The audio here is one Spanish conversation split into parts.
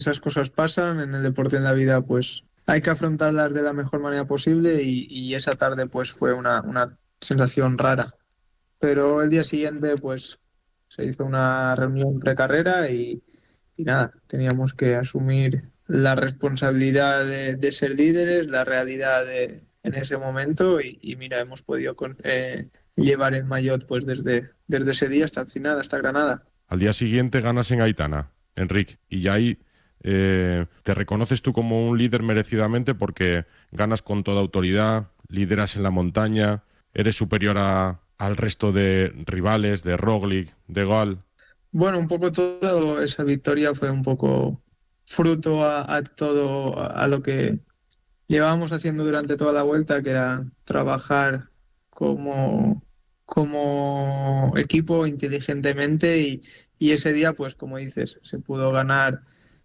esas cosas pasan, en el deporte, en la vida, pues hay que afrontarlas de la mejor manera posible y esa tarde pues fue una sensación rara. Pero el día siguiente pues se hizo una reunión precarrera y nada, teníamos que asumir la responsabilidad de ser líderes, la realidad en ese momento y mira, hemos podido llevar el maillot pues desde ese día hasta el final, hasta Granada. Al día siguiente ganas en Aitana, Enric, y ya ahí te reconoces tú como un líder merecidamente porque ganas con toda autoridad, lideras en la montaña, eres superior al resto de rivales, de Roglic, de Gal. Bueno, un poco todo, esa victoria fue un poco fruto a todo, a lo que llevábamos haciendo durante toda la vuelta, que era trabajar como, como equipo inteligentemente y ese día, pues como dices, se pudo ganar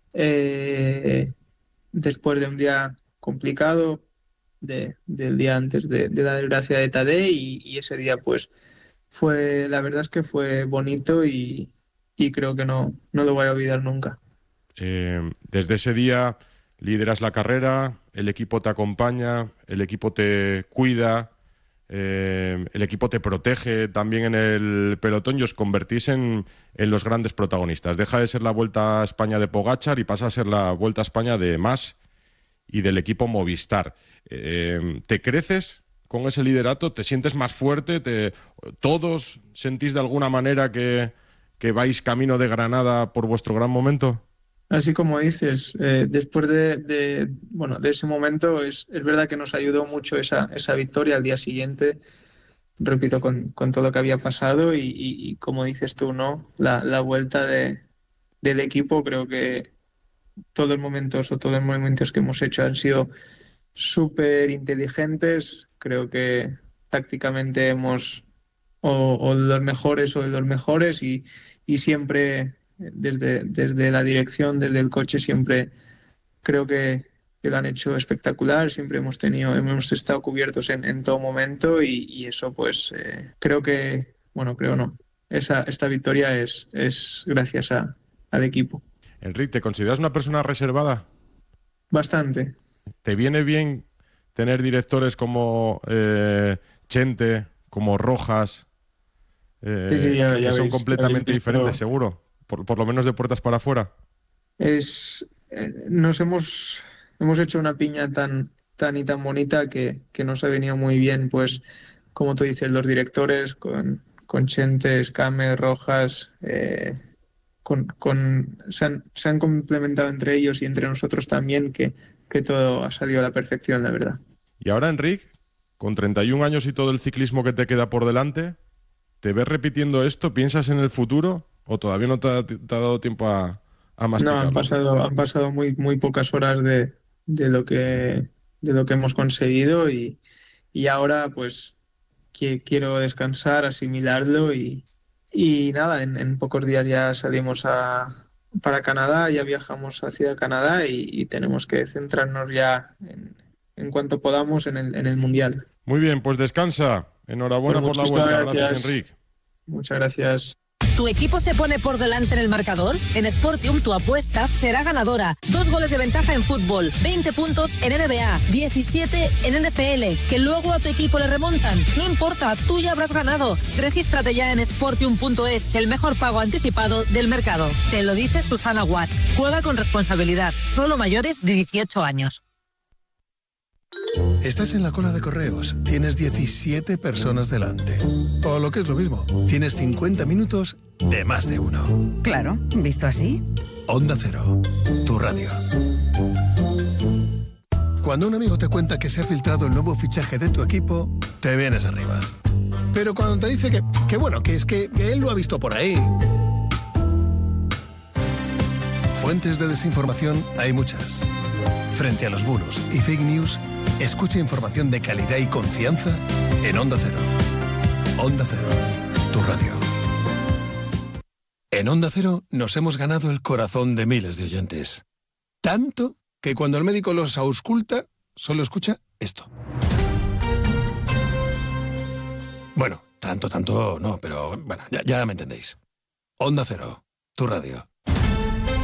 después de un día complicado, del día antes de la desgracia de Tadej y ese día pues fue, la verdad es que fue bonito y creo que no lo voy a olvidar nunca. Desde ese día lideras la carrera, el equipo te acompaña, el equipo te cuida, el equipo te protege también en el pelotón y os convertís en los grandes protagonistas. Deja de ser la Vuelta a España de Pogačar y pasa a ser la Vuelta a España de Mas y del equipo Movistar. ¿Te creces con ese liderato? ¿Te sientes más fuerte? ¿Todos sentís de alguna manera que vais camino de Granada por vuestro gran momento? Así como dices, después bueno, de ese momento es verdad que nos ayudó mucho esa victoria al día siguiente, repito, con todo lo que había pasado y como dices tú, ¿no? La vuelta del equipo, creo que todos los movimientos que hemos hecho han sido súper inteligentes, creo que tácticamente hemos o los mejores o de los mejores y siempre desde la dirección, desde el coche, siempre creo que lo han hecho espectacular, siempre hemos estado cubiertos en todo momento y eso pues creo que, bueno, creo no, esta victoria es gracias al equipo. Enrique, ¿te consideras una persona reservada? Bastante. ¿Te viene bien tener directores como Chente, como Rojas, Sí, sí, que son ya habéis completamente diferentes, visto. seguro? Por lo menos de puertas para afuera. Nos hemos hecho una piña tan y tan bonita que nos ha venido muy bien, pues, como tú dices, los directores con Chente, Escame, Rojas, se han complementado entre ellos y entre nosotros también, que todo ha salido a la perfección, la verdad. Y ahora, Enrique, con 31 años y todo el ciclismo que te queda por delante, ¿te ves repitiendo esto? ¿Piensas en el futuro? ¿O todavía no te ha dado tiempo a No, masticarlo? han pasado muy pocas horas de de lo que hemos conseguido y ahora pues quiero descansar, asimilarlo y nada, en pocos días ya salimos para Canadá, ya viajamos hacia Canadá y tenemos que centrarnos ya en cuanto podamos en el Mundial. Muy bien, pues descansa. Pues Enhorabuena por la muchísimas vuelta. Gracias, gracias, Enrique. muchas gracias. ¿Tu equipo se pone por delante en el marcador? En Sportium tu apuesta será ganadora. 2 goles de ventaja en fútbol, 20 puntos en NBA, 17 en NFL, que luego a tu equipo le remontan. No importa, tú ya habrás ganado. Regístrate ya en Sportium.es, el mejor pago anticipado del mercado. Te lo dice Susana Guas. Juega con responsabilidad. Solo mayores de 18 años. Estás en la cola de correos, tienes 17 personas delante. O lo que es lo mismo, tienes 50 minutos de más de uno. Claro, visto así. Onda Cero, tu radio. Cuando un amigo te cuenta que se ha filtrado el nuevo fichaje de tu equipo, te vienes arriba. Pero cuando te dice que bueno, que es que él lo ha visto por ahí. Fuentes de desinformación hay muchas. Frente a los bulos y fake news, escucha información de calidad y confianza en Onda Cero. Onda Cero, tu radio. En Onda Cero nos hemos ganado el corazón de miles de oyentes. Tanto que cuando el médico los ausculta, solo escucha esto. Bueno, tanto no, pero bueno, ya me entendéis. Onda Cero, tu radio.